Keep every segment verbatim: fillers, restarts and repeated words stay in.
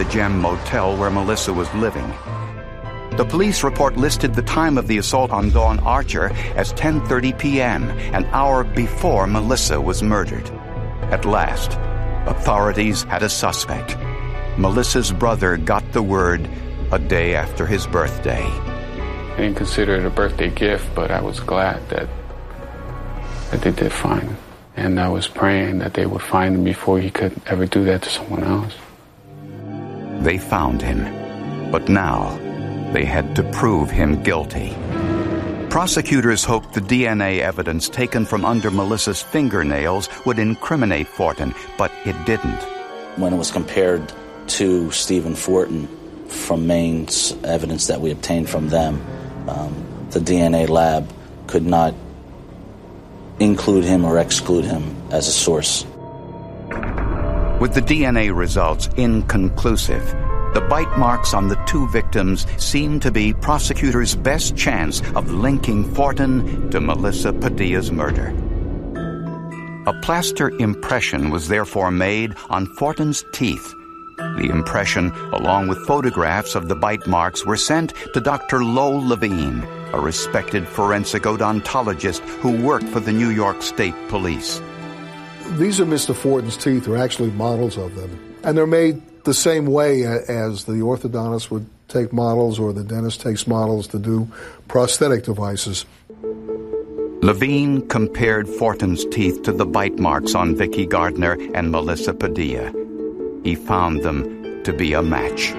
Gem motel where Melissa was living. The police report listed the time of the assault on Dawn Archer as ten thirty p.m., an hour before Melissa was murdered. At last, authorities had a suspect. Melissa's brother got the word a day after his birthday. I didn't consider it a birthday gift, but I was glad that, that they did find him. And I was praying that they would find him before he could ever do that to someone else. They found him, but now they had to prove him guilty. Prosecutors hoped the D N A evidence taken from under Melissa's fingernails would incriminate Fortin, but it didn't. When it was compared to Stephen Fortin from Maine's evidence that we obtained from them, um, the D N A lab could not include him or exclude him as a source. With the D N A results inconclusive, the bite marks on the two victims seemed to be prosecutors' best chance of linking Fortin to Melissa Padilla's murder. A plaster impression was therefore made on Fortin's teeth. The impression, along with photographs of the bite marks, were sent to Doctor Lowell Levine, a respected forensic odontologist who worked for the New York State Police. These are Mister Fortin's teeth. They're actually models of them. And they're made the same way as the orthodontist would take models or the dentist takes models to do prosthetic devices. Levine compared Fortin's teeth to the bite marks on Vicki Gardner and Melissa Padilla. He found them to be a match.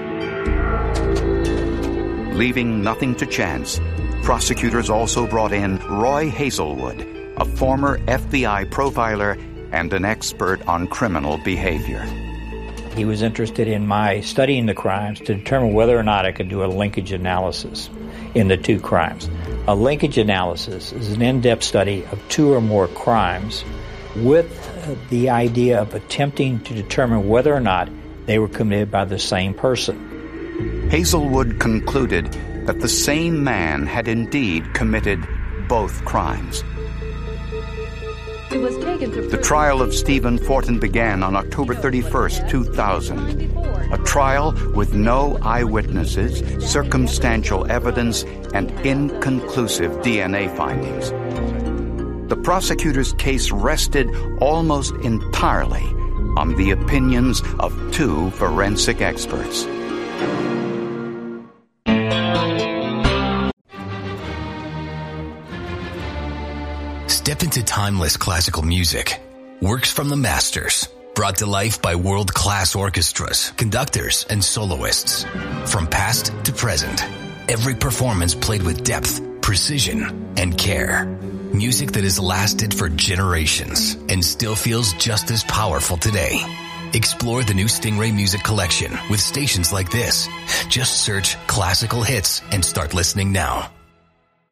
Leaving nothing to chance, prosecutors also brought in Roy Hazelwood, a former F B I profiler and an expert on criminal behavior. He was interested in my studying the crimes to determine whether or not I could do a linkage analysis in the two crimes. A linkage analysis is an in-depth study of two or more crimes with the idea of attempting to determine whether or not they were committed by the same person. Hazelwood concluded that the same man had indeed committed both crimes. Was taken to the trial of Stephen Fortin began on October thirty-first, two thousand. A trial with no eyewitnesses, circumstantial evidence, and inconclusive D N A findings. The prosecutor's case rested almost entirely on the opinions of two forensic experts. Step into timeless classical music. Works from the masters. Brought to life by world-class orchestras, conductors, and soloists. From past to present. Every performance played with depth, precision, and care. Music that has lasted for generations and still feels just as powerful today. Explore the new Stingray Music Collection with stations like this. Just search classical hits and start listening now.